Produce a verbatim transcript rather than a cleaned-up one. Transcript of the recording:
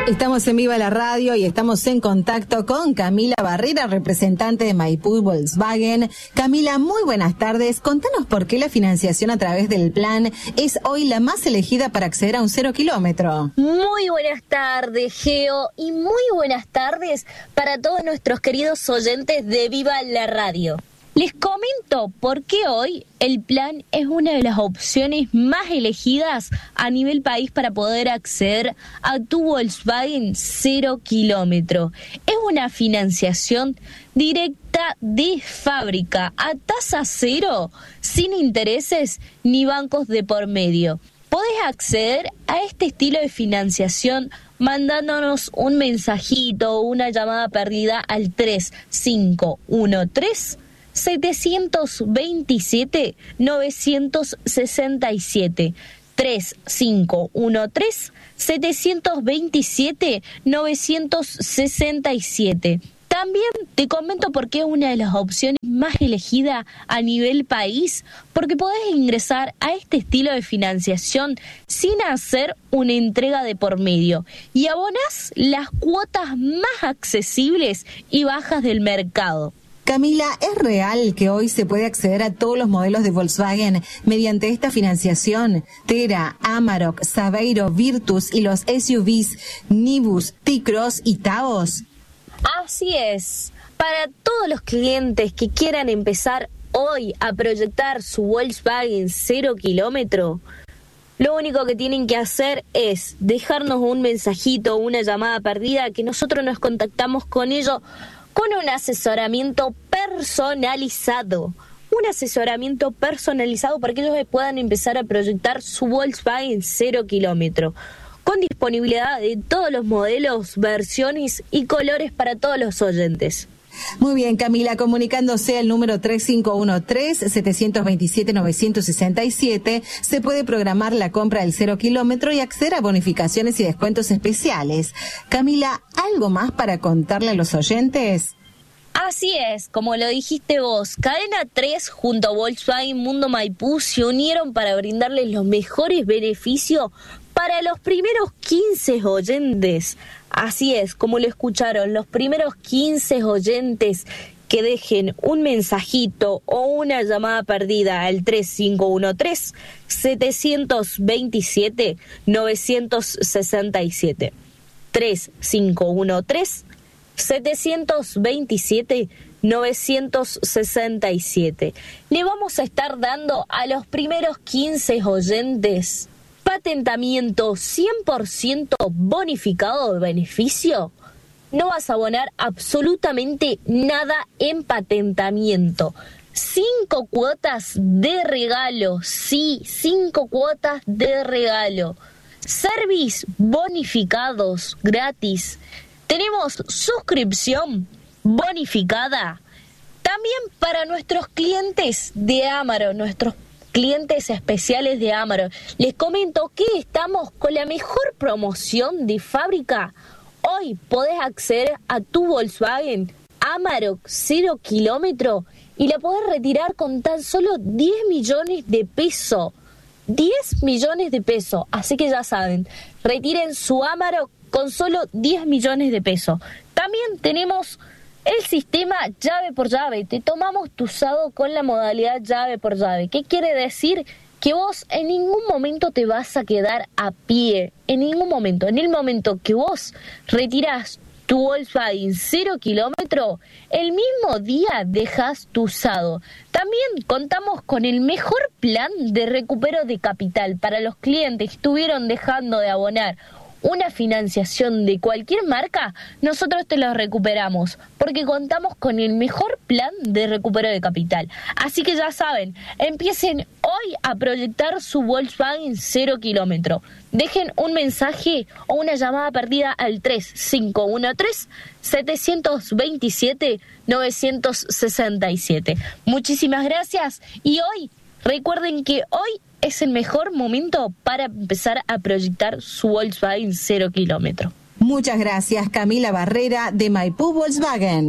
Estamos en Viva la Radio y estamos en contacto con Camila Barrera, representante de Maipú Volkswagen. Camila, muy buenas tardes. Contanos por qué la financiación a través del plan es hoy la más elegida para acceder a un cero kilómetro. Muy buenas tardes, Geo, y muy buenas tardes para todos nuestros queridos oyentes de Viva la Radio. Les comento por qué hoy el plan es una de las opciones más elegidas a nivel país para poder acceder a tu Volkswagen cero kilómetro. Es una financiación directa de fábrica, a tasa cero, sin intereses ni bancos de por medio. Podés acceder a este estilo de financiación mandándonos un mensajito o una llamada perdida al tres cinco uno tres setecientos veintisiete novecientos sesenta y siete. tres cinco uno tres setecientos veintisiete novecientos sesenta y siete. También te comento por qué es una de las opciones más elegidas a nivel país, porque podés ingresar a este estilo de financiación sin hacer una entrega de por medio y abonás las cuotas más accesibles y bajas del mercado. Camila, ¿es real que hoy se puede acceder a todos los modelos de Volkswagen mediante esta financiación? Tera, Amarok, Saveiro, Virtus y los S U Vs Nivus, T-Cross y Taos. Así es. Para todos los clientes que quieran empezar hoy a proyectar su Volkswagen cero kilómetro, lo único que tienen que hacer es dejarnos un mensajito o una llamada perdida que nosotros nos contactamos con ellos con un asesoramiento personalizado. Un asesoramiento personalizado para que ellos puedan empezar a proyectar su Volkswagen cero kilómetro, con disponibilidad de todos los modelos, versiones y colores para todos los oyentes. Muy bien, Camila, comunicándose al número tres cinco uno tres setecientos veintisiete novecientos sesenta y siete, se puede programar la compra del cero kilómetro y acceder a bonificaciones y descuentos especiales. Camila, ¿algo más para contarle a los oyentes? Así es, como lo dijiste vos, Cadena tres junto a Volkswagen Mundo Maipú se unieron para brindarles los mejores beneficios para los primeros quince oyentes. Así es, como lo escucharon, los primeros quince oyentes que dejen un mensajito o una llamada perdida al tres cinco uno tres setecientos veintisiete novecientos sesenta y siete. tres cinco uno tres setecientos veintisiete novecientos sesenta y siete. Le vamos a estar dando a los primeros quince oyentes patentamiento cien por ciento bonificado de beneficio. No vas a abonar absolutamente nada en patentamiento. Cinco cuotas de regalo, sí, cinco cuotas de regalo. Service bonificados gratis. Tenemos suscripción bonificada. También para nuestros clientes de Amarok, nuestros clientes especiales de Amarok, les comento que estamos con la mejor promoción de fábrica. Hoy podés acceder a tu Volkswagen Amarok cero kilómetro y la podés retirar con tan solo diez millones de pesos. diez millones de pesos. Así que ya saben, retiren su Amarok con solo diez millones de pesos. También tenemos el sistema llave por llave. Te tomamos tu usado con la modalidad llave por llave. ¿Qué quiere decir? Que vos en ningún momento te vas a quedar a pie. En ningún momento. En el momento que vos retirás tu Volkswagen cero kilómetro, el mismo día dejas tu usado. También contamos con el mejor plan de recupero de capital para los clientes que estuvieron dejando de abonar una financiación de cualquier marca. Nosotros te lo recuperamos porque contamos con el mejor plan de recupero de capital. Así que ya saben, empiecen hoy a proyectar su Volkswagen cero kilómetro. Dejen un mensaje o una llamada perdida al tres cinco uno tres setecientos veintisiete novecientos sesenta y siete. Muchísimas gracias y hoy recuerden que hoy es el mejor momento para empezar a proyectar su Volkswagen cero kilómetro. Muchas gracias, Camila Barrera de Maipú Volkswagen.